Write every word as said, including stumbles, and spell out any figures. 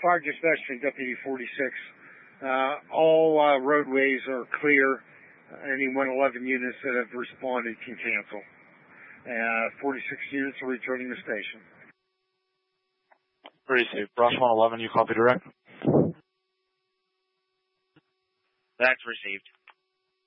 Fire Dispatch from Deputy forty-six. Uh, all uh, roadways are clear. Any one eleven units that have responded can cancel. Uh, forty-six units are returning to station. Received. Brush one eleven, you copy direct? That's received.